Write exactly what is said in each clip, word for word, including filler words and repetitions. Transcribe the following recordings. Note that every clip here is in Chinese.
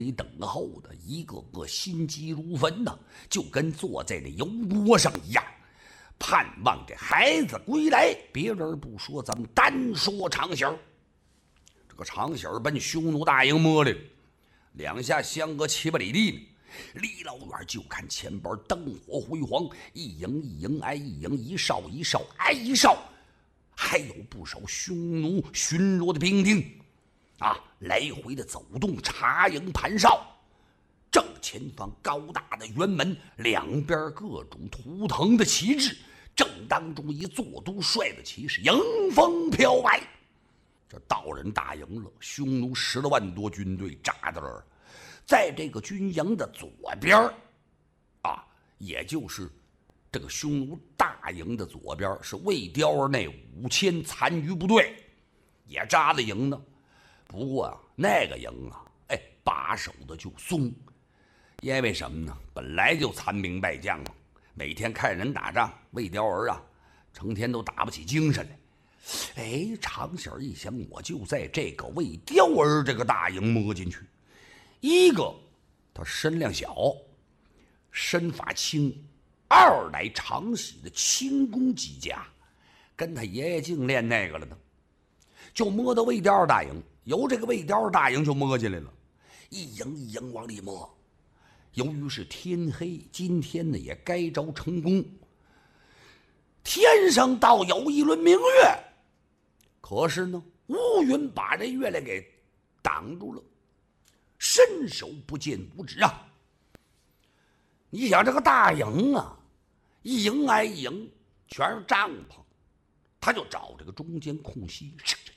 里等候的一个个心急如焚呐，就跟坐在那油锅上一样，盼望这孩子归来。别人不说，咱们单说长喜儿。这个长喜儿奔匈奴大营摸来了，两下相隔七八里地呢。离老远就看前边灯火辉煌，一营一营挨一营，一哨一哨挨一哨，还有不少匈奴巡逻的兵丁啊，来回的走动，插营盘哨。正前方高大的辕门，两边各种图腾的旗帜，正当中一座都帅的骑士迎风飘摆。这到人大营了，匈奴十来万多军队扎在这儿，在这个军营的左边啊，也就是这个匈奴大营的左边，是魏雕儿那五千残余部队也扎了营呢。不过啊，那个营啊，哎，把守的就松，因为什么呢？本来就残兵败将嘛，每天看人打仗，魏雕儿啊，成天都打不起精神来。哎，长喜儿一想，我就在这个魏雕儿这个大营摸进去。一个，他身量小，身法轻；二来长喜的轻功极佳，跟他爷爷净练那个了呢。就摸到魏雕儿大营，由这个魏雕儿大营就摸进来了，一营一营往里摸。由于是天黑，今天呢也该着成功。天上倒有一轮明月，可是呢，乌云把这月亮给挡住了，伸手不见五指啊！你想这个大营啊，一营挨一营，全是帐篷，他就找这个中间空隙，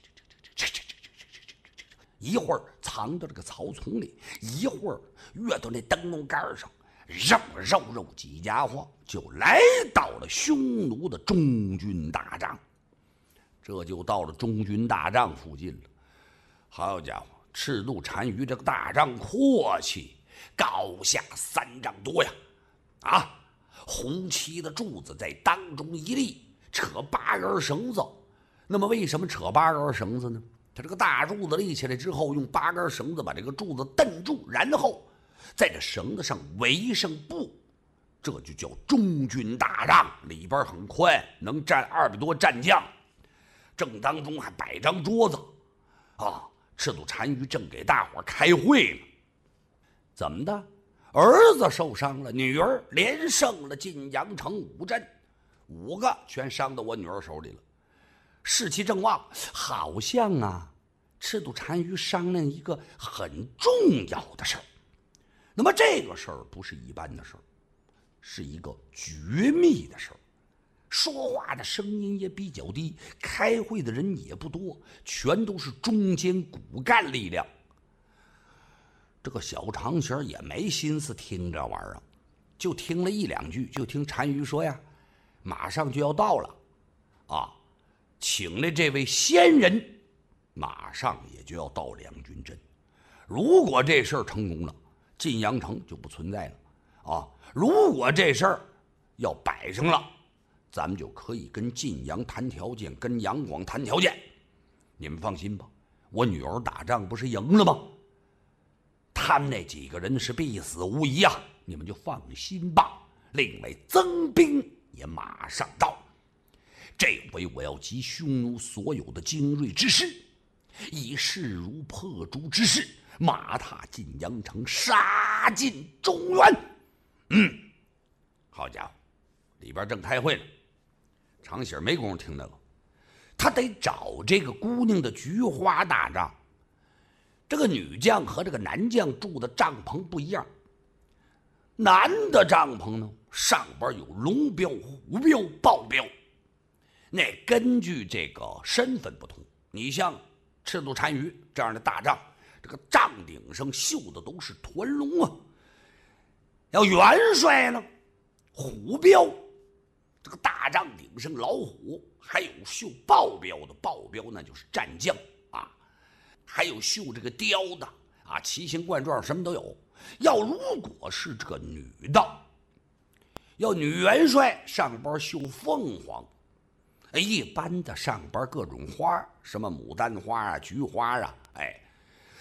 一会儿藏到这个草丛里，一会儿跃到那灯笼杆上，肉肉肉几家伙就来到了匈奴的中军大帐。这就到了中军大帐附近了。好家伙，赤兔单于这个大帐阔气，高下三丈多呀！啊，红漆的柱子在当中一立，扯八根绳子。那么为什么扯八根绳子呢？他这个大柱子立起来之后，用八根绳子把这个柱子蹬住，然后在这绳子上围上布，这就叫中军大帐。里边很宽，能站二百多战将。正当中还摆张桌子，啊，赤兔单于正给大伙开会呢。怎么的？儿子受伤了，女儿连胜了晋阳城五阵，五个全伤到我女儿手里了。士气正旺，好像啊，赤兔单于商量一个很重要的事儿。那么这个事儿不是一般的事儿，是一个绝密的事儿。说话的声音也比较低，开会的人也不多，全都是中坚骨干力量。这个小长喜儿也没心思听这玩意儿，就听了一两句，就听单于说呀，马上就要到了，啊，请来这位仙人，马上也就要到两军阵。如果这事儿成功了，晋阳城就不存在了啊！如果这事儿要摆上了，咱们就可以跟晋阳谈条件，跟杨广谈条件。你们放心吧，我女儿打仗不是赢了吗？他们那几个人是必死无疑啊，你们就放心吧。另外，增兵也马上到。这回我要集匈奴所有的精锐之师，以势如破竹之势，马踏晋阳城，杀进中原。嗯，好家伙，里边正开会呢。长喜儿没工夫听那个，他得找这个姑娘的菊花大帐。这个女将和这个男将住的帐篷不一样，男的帐篷呢，上边有龙标、虎标、豹标，那根据这个身份不同。你像赤兔单于这样的大帐，这个帐顶上绣的都是团龙啊。要元帅呢，虎标，这个大帐顶上老虎，还有绣豹标的，豹标那就是战将啊，还有绣这个雕的啊，奇形怪状什么都有。要如果是这个女的，要女元帅，上边绣凤凰，一般的上边各种花，什么牡丹花啊、菊花啊，哎，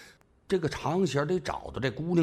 这个长仙得找到这姑娘。